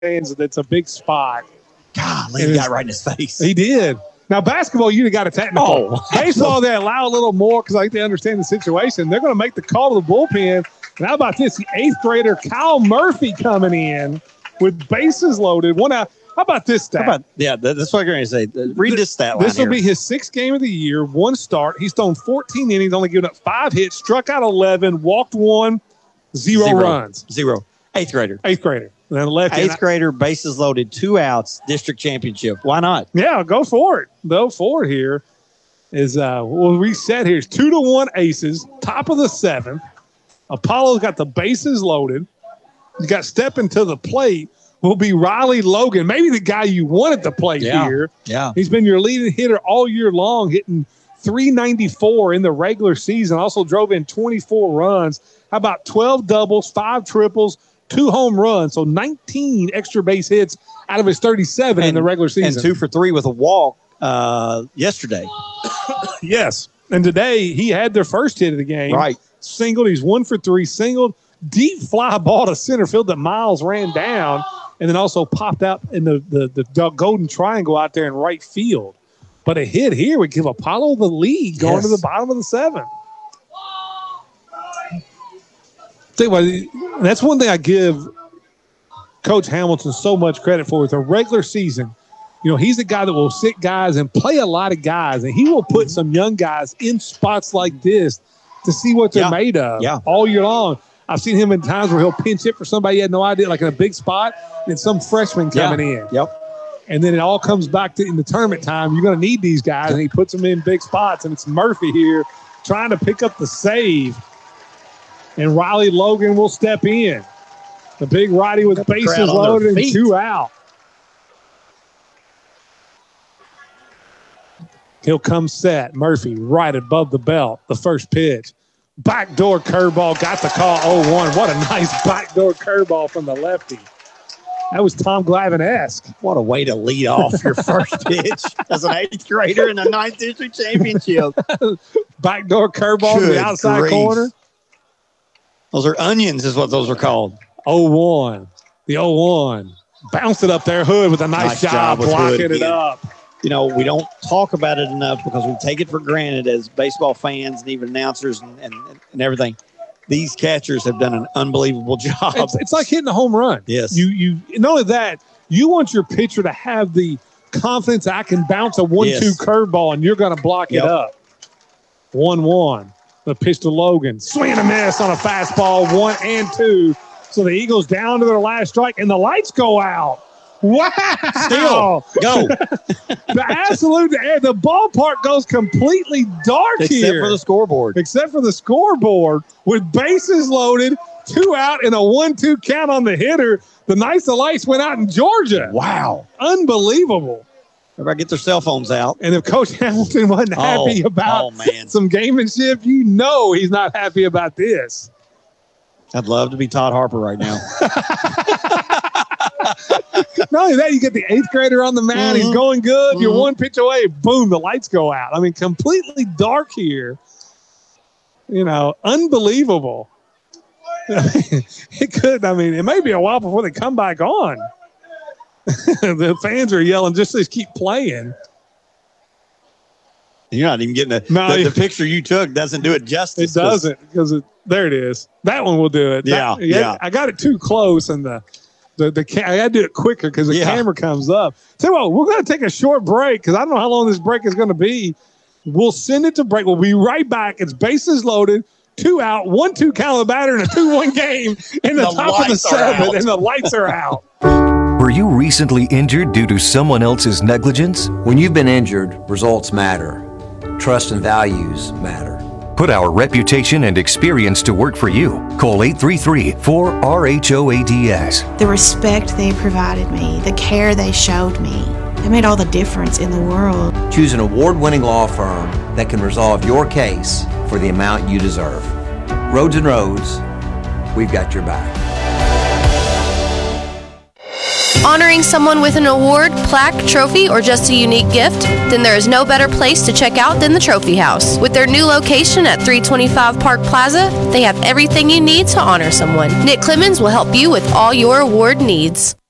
stands. That's a big spot. Golly, he got right in his face. He did. Now, basketball, you'd have got a technical. Baseball, they allow a little more because I think they understand the situation. They're going to make the call to the bullpen. And how about this? The 8th grader, Kyle Murphy, coming in with bases loaded. One out. How about this stat? That's what I'm going to say. Read this stat line. This will be his 6th game of the year, 1 start. He's thrown 14 innings, only given up 5 hits, struck out 11, walked 1, 0 runs. 0. 8th grader. 8th grader. And then left 8th grader, bases loaded, 2 outs, district championship. Why not? Yeah, go for it. Go for it here. We'll reset here. It's 2-1 Aces, top of the 7th. Apollo's got the bases loaded. You got stepping to the plate. Will be Riley Logan, maybe the guy you wanted to play here. Yeah. He's been your leading hitter all year long, hitting .394 in the regular season. Also drove in 24 runs. How about 12 doubles, 5 triples, 2 home runs? So 19 extra base hits out of his 37 in the regular season. And 2 for 3 with a walk yesterday. Yes. And today he had their first hit of the game. Right. Singled. He's 1 for 3 singled. Deep fly ball to center field that Miles ran down. And then also popped out in the golden triangle out there in right field. But a hit here would give Apollo the lead going to the bottom of the 7th. That's one thing I give Coach Hamilton so much credit for with the regular season. You know, he's the guy that will sit guys and play a lot of guys, and he will put some young guys in spots like this to see what they're made of all year long. I've seen him in times where he'll pinch hit for somebody he had no idea, like in a big spot, and some freshman coming in. Yep. And then it all comes back to in the tournament time, you're going to need these guys, and he puts them in big spots. And it's Murphy here trying to pick up the save. And Riley Logan will step in. The big righty with bases loaded and 2 out. He'll come set. Murphy right above the belt. The first pitch. Backdoor curveball, got the call 0-1. What a nice backdoor curveball from the lefty. That was Tom Glavine-esque. What a way to lead off your first pitch as an 8th grader in the 9th district championship. Backdoor curveball to the outside corner. Those are onions is what those are called. 0-1. The 0-1. Bounced it up there. Hood with a nice job blocking it up. You know, we don't talk about it enough because we take it for granted as baseball fans and even announcers and everything. These catchers have done an unbelievable job. It's like hitting a home run. Yes. You not only that, you want your pitcher to have the confidence I can bounce a 1-2 curveball and you're going to block it up. 1-1. The pitch to Logan. Swing and a miss on a fastball, 1 and 2. So the Eagles down to their last strike and the lights go out. Wow. Still, go. The ballpark goes completely dark here. Except for the scoreboard. Except for the scoreboard with bases loaded, 2 out and a 1-2 count on the hitter. The nights the lights went out in Georgia. Wow. Unbelievable. Everybody get their cell phones out. And if Coach Hamilton wasn't happy about some gamemanship, you know he's not happy about this. I'd love to be Todd Harper right now. Not only that, you get the 8th grader on the mound. He's going good. You're 1 pitch away. Boom, the lights go out. I mean, completely dark here. You know, unbelievable. It may be a while before they come back on. The fans are yelling, just keep playing. You're not even getting the picture you took doesn't do it justice. It doesn't because there it is. That one will do it. Yeah. I got it too close and I got to do it quicker because the camera comes up. Tell you what, we're going to take a short break because I don't know how long this break is going to be. We'll send it to break. We'll be right back. It's bases loaded, 2 out, 1-2 count of the batter in a 2-1 game in the top of the 7th, and the lights are out. Were you recently injured due to someone else's negligence? When you've been injured, results matter. Trust and values matter. Put our reputation and experience to work for you. Call 833-4RHOADS. The respect they provided me, the care they showed me, it made all the difference in the world. Choose an award-winning law firm that can resolve your case for the amount you deserve. Rhodes and Rhodes, we've got your back. Honoring someone with an award, plaque, trophy, or just a unique gift? Then there is no better place to check out than the Trophy House. With their new location at 325 Park Plaza, they have everything you need to honor someone. Nick Clemens will help you with all your award needs.